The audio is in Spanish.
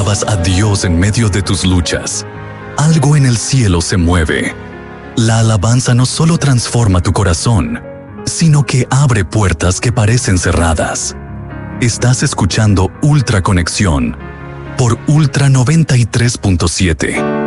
alabas a Dios en medio de tus luchas, algo en el cielo se mueve. La alabanza no solo transforma tu corazón, sino que abre puertas que parecen cerradas. Estás escuchando Ultra Conexión por Ultra 93.7.